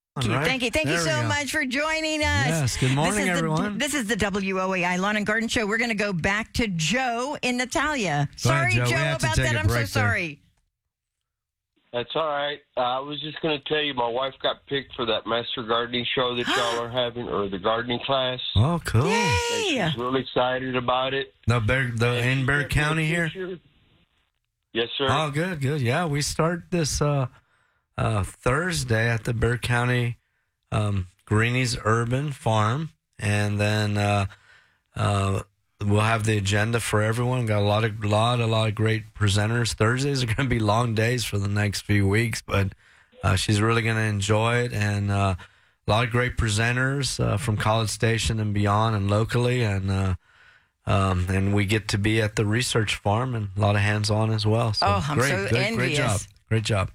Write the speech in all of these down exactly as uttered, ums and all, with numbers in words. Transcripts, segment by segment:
Thank you. Right? Thank you. Thank There you we so go. much for joining us. Yes. Good morning, this is everyone. The, this is the W O A I Lawn and Garden Show. We're going to go back to Joe in Natalia. Go ahead, Sorry, Joe. We Joe, have to about take that. a I'm so break there. sorry. That's all right. Uh, I was just going to tell you, my wife got picked for that master gardening show that y'all are having, or the gardening class. Oh, cool. Yay! She's really excited about it. The Bear, the And in she Bear sent me a County here. picture. Yes, sir. Oh, good, good. Yeah, we start this uh, uh, Thursday at the Bear County um, Greenies Urban Farm, and then uh, uh, we'll have the agenda for everyone. Got a lot of lot, a lot of great presenters. Thursdays are going to be long days for the next few weeks, but uh, she's really going to enjoy it, and uh, a lot of great presenters uh, from College Station and beyond, and locally, and. Uh, Um, and we get to be at the research farm and a lot of hands-on as well. So Oh, I'm great, so good, great job. envious. Great job.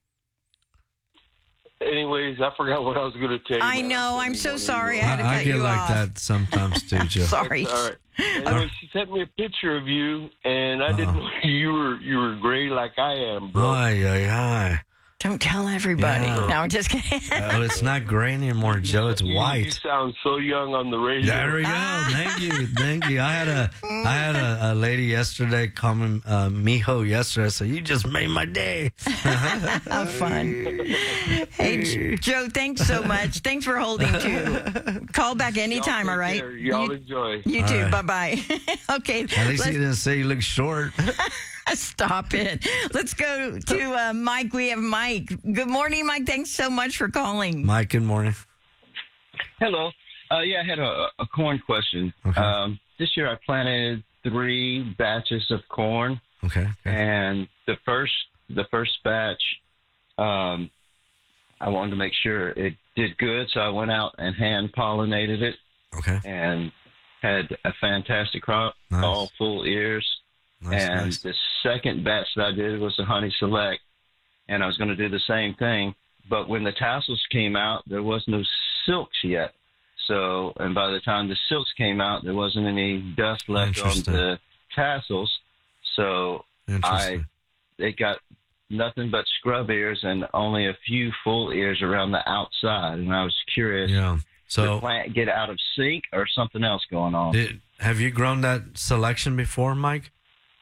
Anyways, I forgot what I was going to tell you. I man. know. I'm so sorry. I had to I, I cut get you like off. that sometimes too, Joe. Sorry. All right. Anyway, she sent me a picture of you, and I didn't Uh-huh. know you were you were gray like I am, bro. Ay, ay, ay. Don't tell everybody. Yeah. No, I'm just kidding. Oh, it's not gray anymore, Joe. It's You- You white. sound so young on the radio. There we go. Thank you. Thank you. I had a I had a, a lady yesterday call me uh, Mijo yesterday. So you just made my day. How fun. Hey, J- Joe, thanks so much. Thanks for holding, too. Call back anytime, Y'all all take right? care. Y'all You, enjoy. you All too. right. Bye-bye. Okay. At least let's- you didn't say you look short. Stop it. Let's go to uh, Mike. We have Mike. Good morning, Mike. Thanks so much for calling. Mike, good morning. Hello. Uh, yeah, I had a, a corn question. Okay. Um, this year I planted three batches of corn, Okay. okay. and the first the first batch, um, I wanted to make sure it did good, so I went out and hand pollinated it Okay. and had a fantastic crop, Nice. all full ears. Nice, and nice. the second batch that I did was the Honey Select, and I was going to do the same thing. But when the tassels came out, there was no silks yet. So, and by the time the silks came out, there wasn't any dust left on Interesting. the tassels. So I, Interesting. it got nothing but scrub ears and only a few full ears around the outside. And I was curious, Yeah. did the So, plant get out of sync or something else going on? did, have you grown that selection before, Mike?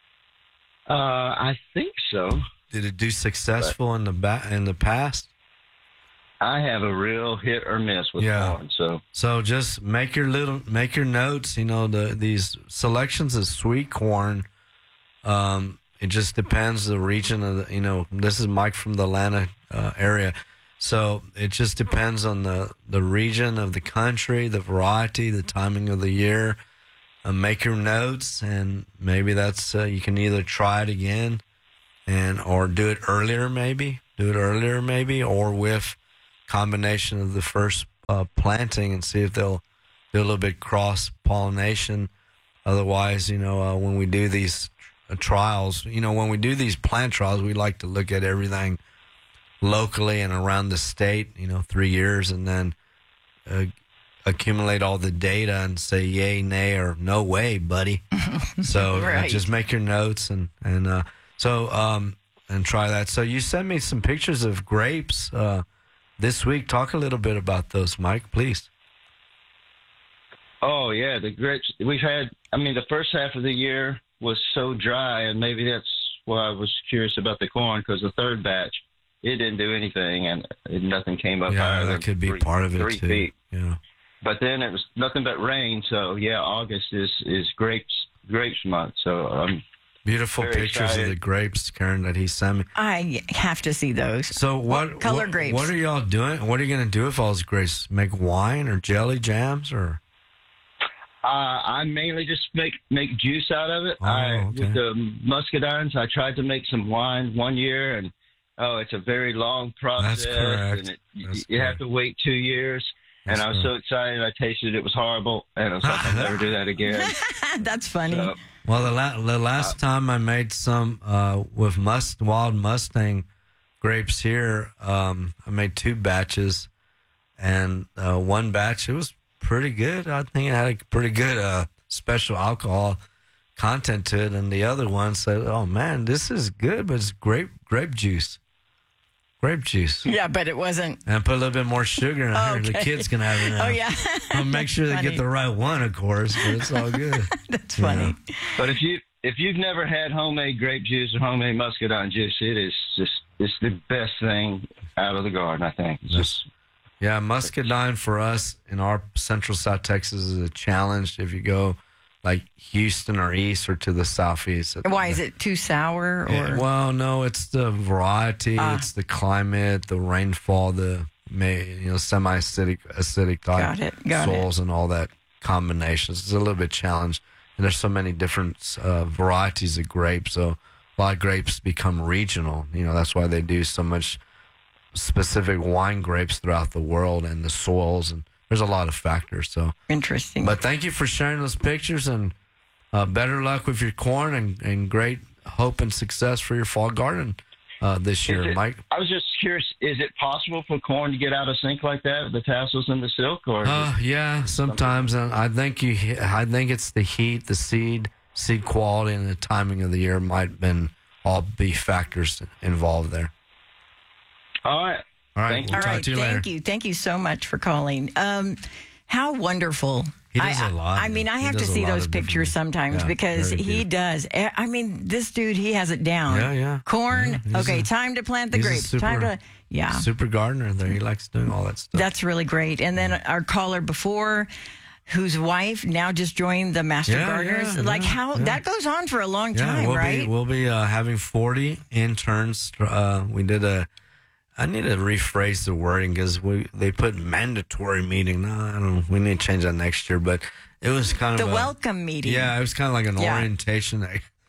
Uh, I think so. Did it do successful in the ba- in the past? I have a real hit or miss with Yeah. corn. So So just make your little make your notes. You know the these selections of sweet corn. Um, it just depends the region of the. You know, this is Mike from the Atlanta uh, area, so it just depends on the the region of the country, the variety, the timing of the year. Uh, make your notes, and maybe that's uh, you can either try it again, and or do it earlier, maybe do it earlier, maybe, or with combination of the first uh, planting and see if they'll do a little bit cross pollination. Otherwise, you know, uh, when we do these uh, trials, you know, when we do these plant trials, we like to look at everything locally and around the state, you know, three years and then uh, accumulate all the data and say yay, nay, or no way, buddy. So uh, Right. just make your notes and, and, uh, so, um, and try that. So you sent me some pictures of grapes, uh, this week. Talk a little bit about those, Mike, please. Oh yeah, the grapes we've had. I mean, the first half of the year was so dry, and maybe that's why I was curious about the corn, because the third batch, it didn't do anything, and it, nothing came up Yeah, higher that than could be three, part of it three too. feet. Yeah. But then it was nothing but rain. So yeah, August is is grapes grapes month. So um, Beautiful Very pictures excited. of the grapes, Karen, that he sent me. I have to see those. So what, What color what, grapes? What are y'all doing? What are you going to do with all those grapes? Make wine or jelly jams or? uh, I mainly just make make juice out of it. Oh, I, okay. With the muscadines, I tried to make some wine one year, and oh, it's a very long process. That's correct. And it, you, That's you have correct. to wait two years. That's and I was so excited. I tasted it. It was horrible. And I was like, I'll never do that again. That's funny. So, Well, the, la- the last time I made some uh, with must wild Mustang grapes here, um, I made two batches, and uh, one batch it was pretty good. I think it had a pretty good uh, special alcohol content to it, and the other one said, "Oh man, this is good, but it's grape grape juice." grape juice. Yeah, but it wasn't. And put a little bit more sugar in there. The Okay. kids can have it now. Oh, yeah. I'll make sure they Funny. get the right one, of course, but it's all good. That's funny. Yeah. But if you if you've never had homemade grape juice or homemade muscadine juice, it is just it's the best thing out of the garden. I think. It's Yes. just Yeah, muscadine for us in our Central South Texas is a challenge. If you go like Houston or east or to the southeast. Why is it too sour? Or Yeah, well, no, it's the variety, Ah. it's the climate, the rainfall, the may you know semi-acidic acidic type Got it, got soils, and all that combinations. It's a little bit challenged, and there's so many different uh, varieties of grapes. So a lot of grapes become regional. You know, that's why they do so much specific wine grapes throughout the world, and the soils, and there's a lot of factors. So, interesting. but thank you for sharing those pictures, and uh, better luck with your corn, and, and great hope and success for your fall garden uh, this year, Is it- Mike. I was just curious, is it possible for corn to get out of sync like that, the tassels and the silk? Or is Uh, it- yeah, sometimes, and I think you. I think it's the heat, the seed, seed quality, and the timing of the year might been all be factors involved there. all right. All right, Thank you. we'll All talk right, to you thank later. you. Thank you so much for calling. Um, how wonderful. He does I, a lot. I mean, I He have to does a see lot those of pictures different- sometimes yeah, because very he beautiful. does. Eh, I mean, this dude, he has it down. Yeah, yeah. Corn. Yeah, he's okay, a- time to plant the he's a grapes. super- time to, yeah. Super gardener there. He likes doing all that stuff. That's really great. And then our caller before, whose wife now just joined the Master Yeah, Gardeners. yeah, like yeah, how yeah. that goes on for a long yeah, time, we'll right? be we'll be uh, having forty interns. Uh, we did a. I need to rephrase the wording because we they put mandatory meeting. No, I don't. We need to change that next year. But it was kind the of a, welcome meeting. Yeah, it was kind of like an Yeah. orientation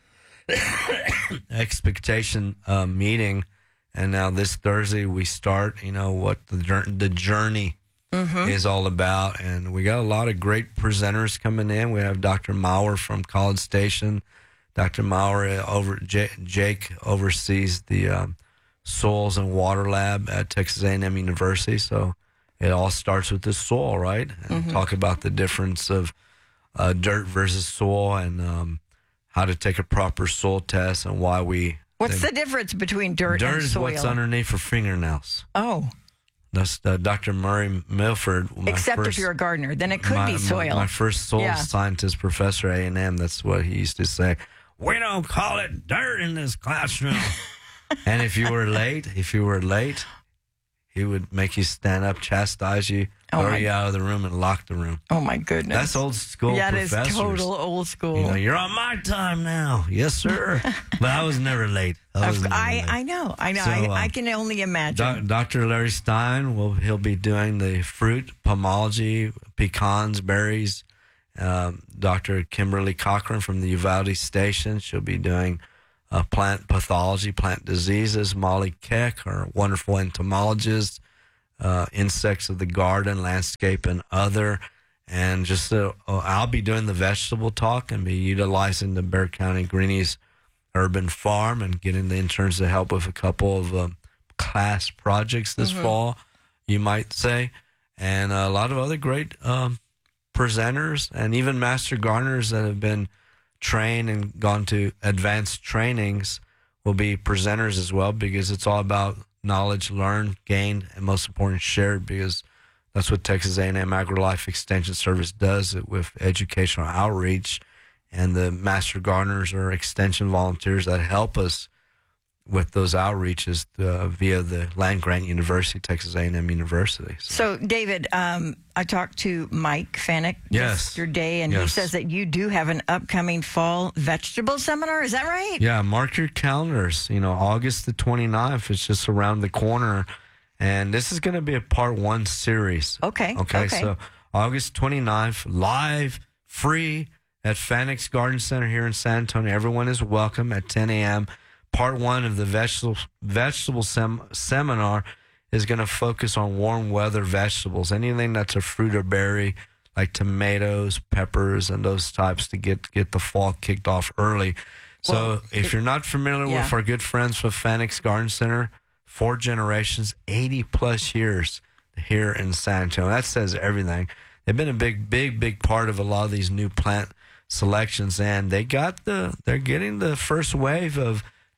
ex- expectation uh, meeting. And now this Thursday we start. You know what the jour- the journey Mm-hmm. is all about, and we got a lot of great presenters coming in. We have Doctor Maurer from College Station. Doctor Maurer uh, over J- Jake oversees the um, Soils and Water Lab at Texas A and M University. So it all starts with the soil, right? And Mm-hmm. talk about the difference of uh, dirt versus soil, and um, how to take a proper soil test, and why we. What's the difference between dirt, dirt and is soil? what's underneath your fingernails. Oh, That's uh, Doctor Murray Milford. my except first- if you're a gardener, then it could my, be soil. My, my first soil Yeah. scientist professor at A and M, that's what he used to say. We don't call it dirt in this classroom. And if you were late, if you were late, he would make you stand up, chastise you, Oh, throw my- you out of the room, and lock the room. Oh my goodness, That's old school That is professors. total old school. You know, you're on my time now. Yes, sir. But I was never late. I was Of- never I, late. I know, I know. So, I, uh, I can only imagine. Doc- Doctor Larry Stein will he'll be doing the fruit pomology, pecans, berries. Um, Doctor Kimberly Cochran from the Uvalde Station, she'll be doing uh, plant pathology, plant diseases. Molly Keck, our wonderful entomologist, uh, insects of the garden, landscape, and other. And just uh, I'll be doing the vegetable talk and be utilizing the Bexar County Greenies Urban Farm and getting the interns to help with a couple of um, class projects this fall, you might say, and a lot of other great um, presenters and even master gardeners that have been trained and gone to advanced trainings will be presenters as well, because it's all about knowledge learned, gained, and most important, shared, because that's what Texas A and M AgriLife Extension Service does with educational outreach. And the master gardeners are extension volunteers that help us with those outreaches uh, via the land grant university, Texas A and M University. So, So, David, um, I talked to Mike Fanick Yes. yesterday, and he Yes. says that you do have an upcoming fall vegetable seminar. Is that right? yeah, mark your calendars. You know, August the twenty-ninth, it's just around the corner. And this is going to be a part one series. Okay, Okay. okay. So, August twenty-ninth, live, free at Fanix Garden Center here in San Antonio. Everyone is welcome at ten a.m. Part one of the vegetable vegetable sem- seminar is going to focus on warm weather vegetables, anything that's a fruit or berry, like tomatoes, peppers, and those types, to get get the fall kicked off early. So, Well, if it- you're not familiar yeah. with our good friends with Fanix Garden Center, four generations, eighty plus years here in San Antonio, that says everything. They've been a big, big, big part of a lot of these new plant selections, and they got the they're getting the first wave of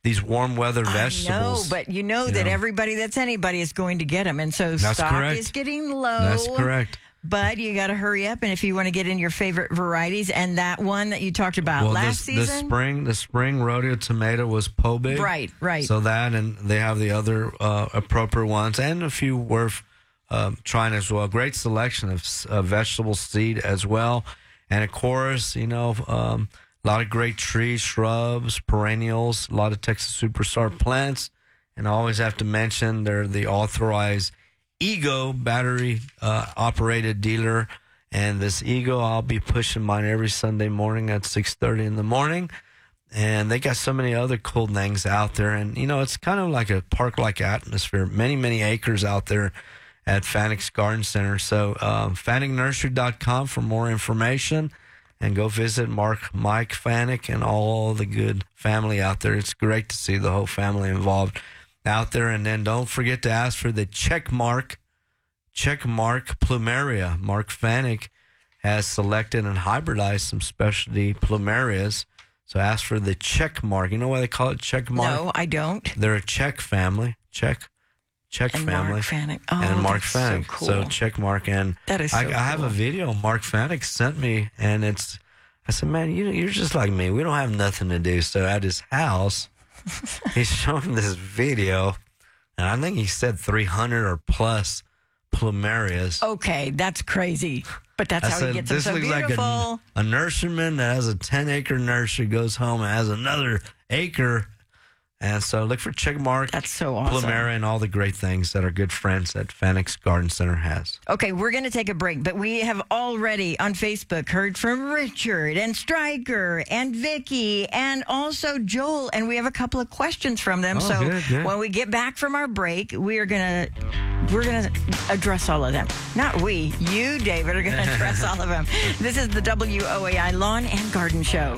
these warm weather I vegetables. know, but you know you that know. everybody that's anybody is going to get them, and so That's stock correct. is getting low. That's correct. But you got to hurry up, and if you want to get in your favorite varieties, and that one that you talked about Well, last this, the season, spring, the spring rodeo tomato was Pobig. right, right. So that, and they have the other uh, appropriate ones, and a few worth um, trying as well. Great selection of uh, vegetable seed as well, and of course, you know, um, a lot of great trees, shrubs, perennials, a lot of Texas Superstar plants, and I always have to mention they're the authorized Ego battery uh, operated dealer, and this Ego, I'll be pushing mine every Sunday morning at six thirty in the morning. And they got so many other cool things out there. And, you know, it's kind of like a park-like atmosphere. Many, many acres out there at Fannick's Garden Center. So um, fannick nursery dot com for more information. And go visit Mark, Mike Fannick and all the good family out there. It's great to see the whole family involved out there. And then don't forget to ask for the check mark, check mark plumeria. Mark Fannick has selected and hybridized some specialty plumerias. So ask for the check mark. You know why they call it check mark? No, I don't. They're a Czech family. Czech, Czech And family. Mark Fannick. Oh, and Mark that's so Fannick. cool. So check mark. And That is so I, I have cool. a video Mark Fannick sent me, and it's, I said, man, you, you're just like me. We don't have nothing to do. So at his house, he's showing this video, and I think he said three hundred or plus plumerias. Okay, that's crazy. But that's I how said, he gets them this so looks beautiful. like a, a nurseryman that has a ten-acre nursery, goes home and has another acre. And so look for checkmark, That's so awesome. plumeria, and all the great things that our good friends at Fannick's Garden Center has. Okay, we're going to take a break, but we have already on Facebook heard from Richard and Stryker and Vicky and also Joel, and we have a couple of questions from them. Oh, so good, good. when we get back from our break, we are going to we're going to address all of them. Not we, you, David, are going to address all of them. This is the W O A I Lawn and Garden Show.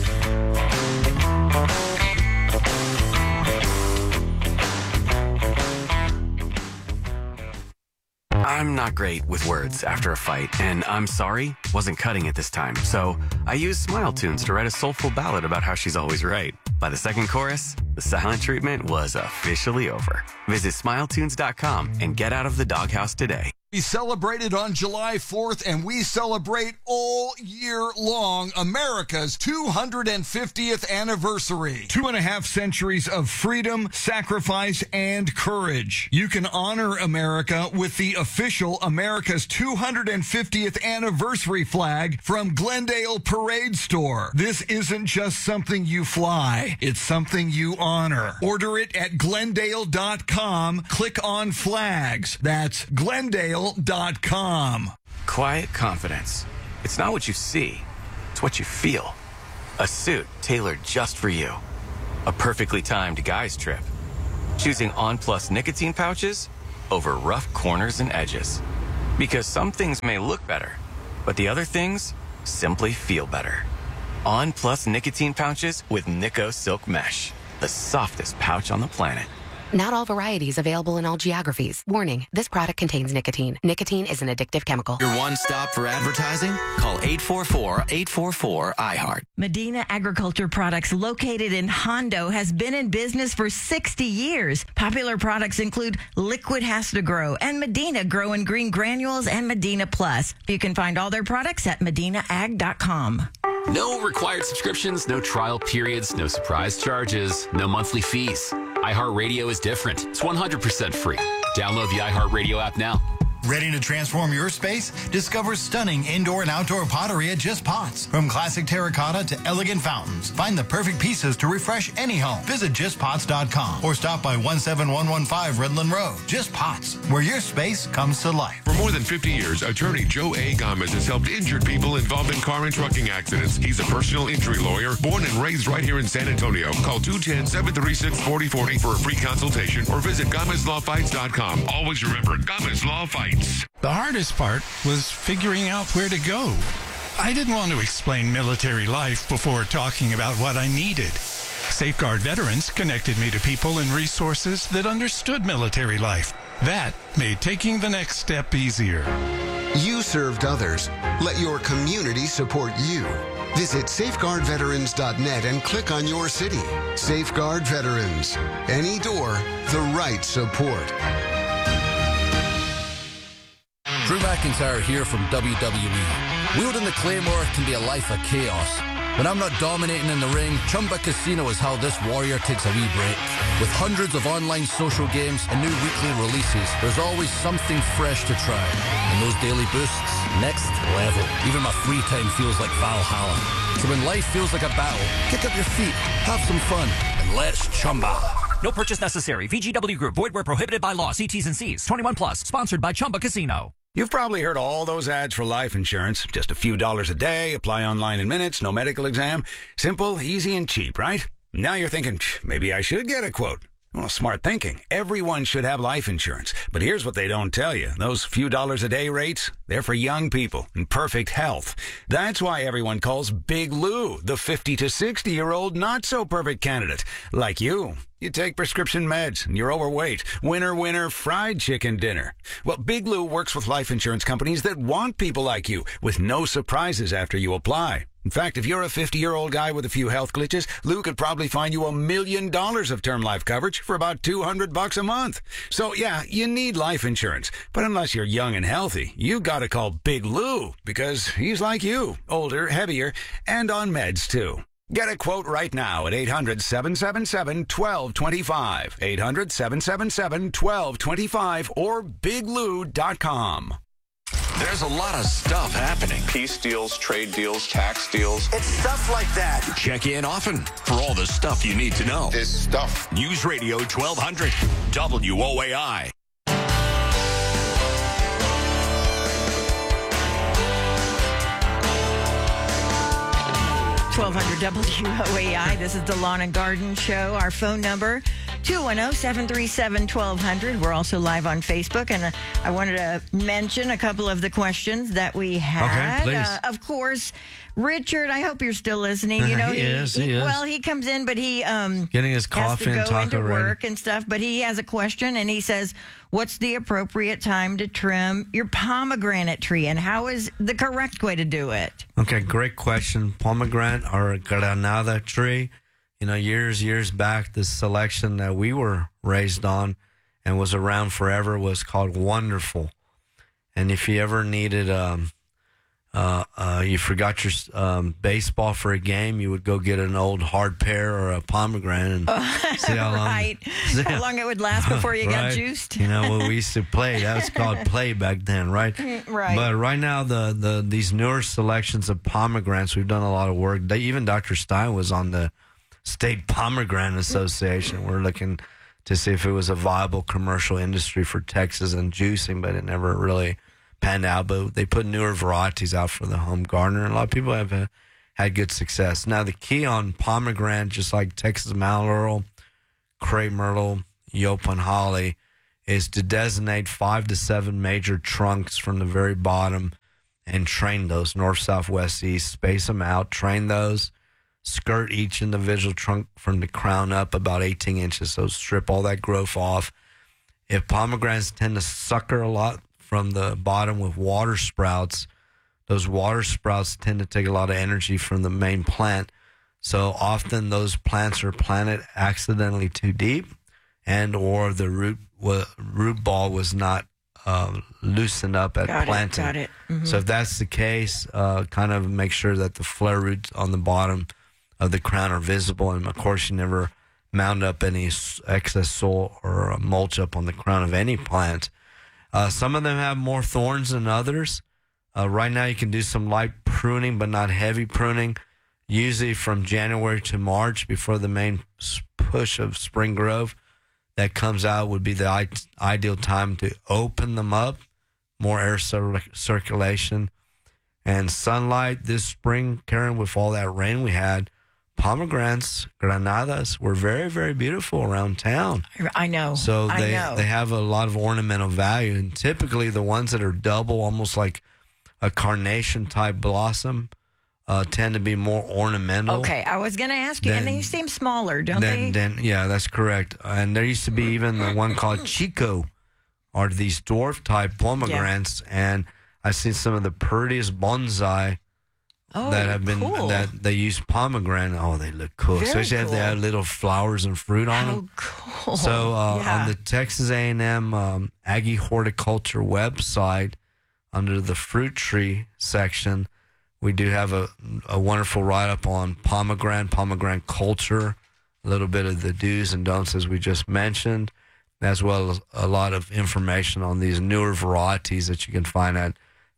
I'm not great with words after a fight, and I'm sorry wasn't cutting it this time. So I used Smile Tunes to write a soulful ballad about how she's always right. By the second chorus, the silent treatment was officially over. Visit smile tunes dot com and get out of the doghouse today. We celebrated on July fourth, and we celebrate all year long America's two hundred fiftieth anniversary. Two and a half centuries of freedom, sacrifice, and courage. You can honor America with the official America's two hundred fiftieth anniversary flag from Glendale Parade Store. This isn't just something you fly. It's something you honor. Order it at glendale dot com. Click on flags. That's Glendale dot com. Quiet confidence. It's not what you see, it's what you feel. A suit tailored just for you. A perfectly timed guy's trip. Choosing On Plus nicotine pouches over rough corners and edges. Because some things may look better, but the other things simply feel better. On Plus nicotine pouches with Nico Silk Mesh. The softest pouch on the planet. Not all varieties available in all geographies. Warning, this product contains nicotine. Nicotine is an addictive chemical. Your one stop for advertising? Call eight four four, eight four four, I heart. Medina Agriculture Products, located in Hondo, has been in business for sixty years. Popular products include Liquid Has to Grow and Medina Grow and Green Granules and Medina Plus. You can find all their products at medina ag dot com. No required subscriptions, no trial periods, no surprise charges, no monthly fees. iHeartRadio is different. It's one hundred percent free. Download the iHeartRadio app now. Ready to transform your space? Discover stunning indoor and outdoor pottery at Just Pots. From classic terracotta to elegant fountains, find the perfect pieces to refresh any home. Visit just pots dot com or stop by one seven one one five Redland Road. Just Pots, where your space comes to life. For more than fifty years, attorney Joe A. Gomez has helped injured people involved in car and trucking accidents. He's a personal injury lawyer, born and raised right here in San Antonio. Call two one zero, seven three six, four zero four zero for a free consultation or visit gomez law fights dot com. Always remember, Gomez Law Fights. The hardest part was figuring out where to go. I didn't want to explain military life before talking about what I needed. Safeguard Veterans connected me to people and resources that understood military life. That made taking the next step easier. You served others. Let your community support you. Visit safeguard veterans dot net and click on your city. Safeguard Veterans. Any door, the right support. Drew McIntyre here from W W E. Wielding the Claymore can be a life of chaos. When I'm not dominating in the ring, Chumba Casino is how this warrior takes a wee break. With hundreds of online social games and new weekly releases, there's always something fresh to try. And those daily boosts, next level. Even my free time feels like Valhalla. So when life feels like a battle, kick up your feet, have some fun, and let's Chumba. No purchase necessary. V G W Group. Void where prohibited by law. See T's and C's. twenty-one plus. Sponsored by Chumba Casino. You've probably heard all those ads for life insurance. Just a few dollars a day, apply online in minutes, no medical exam. Simple, easy, and cheap, right? Now you're thinking, maybe I should get a quote. Well, smart thinking. Everyone should have life insurance. But here's what they don't tell you. Those few dollars a day rates, they're for young people in perfect health. That's why everyone calls Big Lou the fifty to sixty-year-old not-so-perfect candidate. Like you. You take prescription meds, and you're overweight. Winner, winner, fried chicken dinner. Well, Big Lou works with life insurance companies that want people like you, with no surprises after you apply. In fact, if you're a fifty-year-old guy with a few health glitches, Lou could probably find you a million dollars of term life coverage for about two hundred bucks a month. So, yeah, you need life insurance. But unless you're young and healthy, you gotta call Big Lou, because he's like you, older, heavier, and on meds, too. Get a quote right now at eight hundred, seven seven seven, one two two five, eight hundred, seven seven seven, one two two five, or big lou dot com. There's a lot of stuff happening. Peace deals, trade deals, tax deals. It's stuff like that. Check in often for all the stuff you need to know. This stuff. News Radio twelve hundred, W O A I. twelve hundred W O A I. This is the Lawn and Garden Show. Our phone number, two one zero, seven three seven, one two zero zero. We're also live on Facebook, and uh, I wanted to mention a couple of the questions that we had. Okay, please. Uh, of course, Richard, I hope you're still listening. You know, he, he is, he is. Well, he comes in, but he um getting his coffee has to and go taco into ready. work and stuff. But he has a question, and he says, "What's the appropriate time to trim your pomegranate tree, and how is the correct way to do it?" Okay, great question. Pomegranate or granada tree. You know, years, years back, the selection that we were raised on and was around forever was called Wonderful. And if you ever needed, um, uh, uh, you forgot your um, baseball for a game, you would go get an old hard pear or a pomegranate and oh, see how long, right. see how long it would last before you right. got juiced. You know, when we used to play, that was called play back then, right? Right. But right now, the, the these newer selections of pomegranates, we've done a lot of work. They, even Doctor Stein was on the State Pomegranate Association. We're looking to see if it was a viable commercial industry for Texas and juicing, but it never really panned out. But they put newer varieties out for the home gardener, and a lot of people have uh, had good success. Now, the key on pomegranate, just like Texas mallow, crepe myrtle, Yaupon holly, is to designate five to seven major trunks from the very bottom and train those north, south, west, east, space them out, train those. Skirt each individual trunk from the crown up about eighteen inches, so strip all that growth off. If pomegranates tend to sucker a lot from the bottom with water sprouts, those water sprouts tend to take a lot of energy from the main plant. So often those plants are planted accidentally too deep, and or the root root ball was not uh, loosened up at got planting. It, got it. Mm-hmm. So if that's the case, uh, kind of make sure that the flare roots on the bottom of the crown are visible, and of course you never mound up any excess soil or mulch up on the crown of any plant. Uh, some of them have more thorns than others. Uh, right now you can do some light pruning, but not heavy pruning, usually from January to March before the main push of spring growth that comes out would be the I- ideal time to open them up, more air cir- circulation and sunlight. This spring, Karen, with all that rain we had, pomegranates, granadas were very, very beautiful around town. I know. So they I know. they have a lot of ornamental value, and typically the ones that are double, almost like a carnation type blossom, uh, tend to be more ornamental. Okay, I was going to ask you, Then- and they seem smaller, don't they? Then, then yeah, that's correct. And there used to be even the one called Chico, are these dwarf type pomegranates, and I've seen some of the prettiest bonsai Oh, that have been cool. that they use pomegranate. Oh, they look cool, Very especially if they cool. have little flowers and fruit on How them. cool. So uh, Yeah. on the Texas A and M um, Aggie Horticulture website, under the fruit tree section, we do have a, a wonderful write-up on pomegranate, pomegranate culture, a little bit of the do's and don'ts as we just mentioned, as well as a lot of information on these newer varieties that you can find at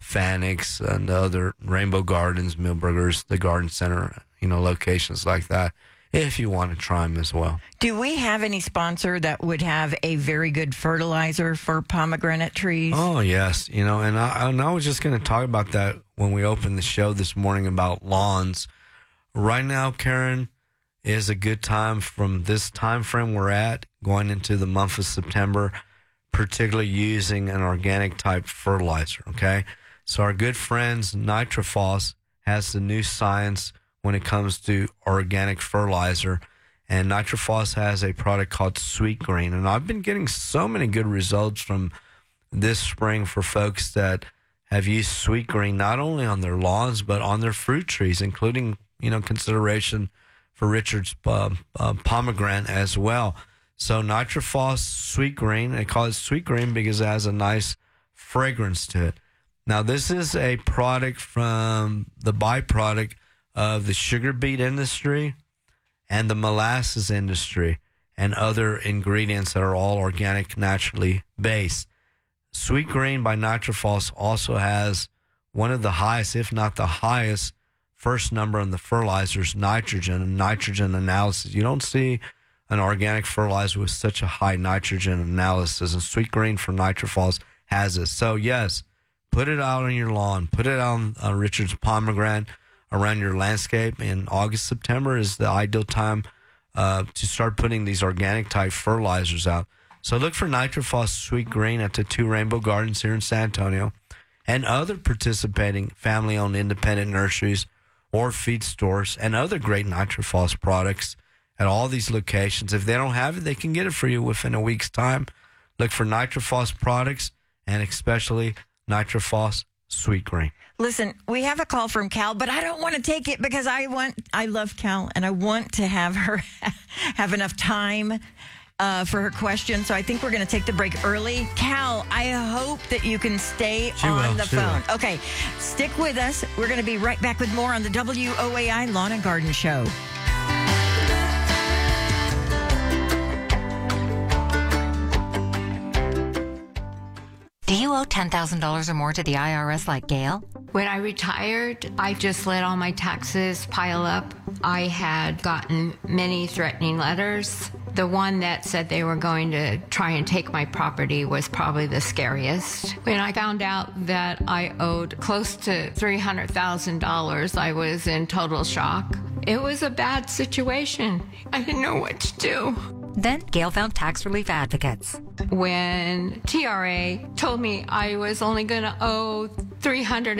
Fanix and other Rainbow Gardens, Millburgers, the Garden Center, you know, locations like that, if you want to try them as well. Do we have any sponsor that would have a very good fertilizer for pomegranate trees? Oh, yes. You know, and I, and I was just going to talk about that when we opened the show this morning about lawns. Right now, Karen, is a good time from this time frame we're at going into the month of September, particularly using an organic type fertilizer, okay? So our good friends Nitrophos has the new science when it comes to organic fertilizer, and Nitrophos has a product called Sweet Green, and I've been getting so many good results from this spring for folks that have used Sweet Green not only on their lawns but on their fruit trees, including, you know, consideration for Richard's uh, uh, pomegranate as well. So Nitrophos Sweet Green, they call it Sweet Green because it has a nice fragrance to it. Now, this is a product from the byproduct of the sugar beet industry and the molasses industry and other ingredients that are all organic, naturally based. Sweet Green by Nitrophos also has one of the highest, if not the highest, first number on the fertilizers, nitrogen, and nitrogen analysis. You don't see an organic fertilizer with such a high nitrogen analysis, and Sweet Green from Nitrophos has it. So, yes, put it out on your lawn. Put it on uh, Richard's pomegranate around your landscape. In August, September is the ideal time uh, to start putting these organic type fertilizers out. So look for Nitrophos Sweet Green at the two Rainbow Gardens here in San Antonio and other participating family-owned independent nurseries or feed stores and other great Nitrophos products at all these locations. If they don't have it, they can get it for you within a week's time. Look for Nitrophos products and especially Nitrophos Sweet Green. Listen, we have a call from Cal, but I don't want to take it because I want, I love Cal, and I want to have her have enough time uh, for her question. So I think we're going to take the break early. Cal, I hope that you can stay She on will, the she phone. will. Okay, stick with us. We're going to be right back with more on the W O A I Lawn and Garden Show. Do you owe ten thousand dollars or more to the I R S like Gail? When I retired, I just let all my taxes pile up. I had gotten many threatening letters. The one that said they were going to try and take my property was probably the scariest. When I found out that I owed close to three hundred thousand dollars, I was in total shock. It was a bad situation. I didn't know what to do. Then Gail found tax relief advocates. When T R A told me I was only going to owe three hundred